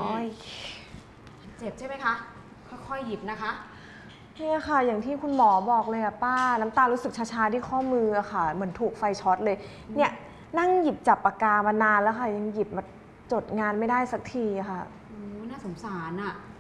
ยเจ็บใช่ไหมคะ ค่อยๆหยิบนะคะเนี่ยค่ะอย่างที่คุณหมอบอกเลยอะป้าน้ำตารู้สึกชาๆที่ข้อมืออะค่ะเหมือนถูกไฟช็อตเลยเนี่ยนั่งหยิบจับปากกามานานแล้วค่ะยังหยิบมาจดงานไม่ได้สักทีค่ะน่าสงสารอะ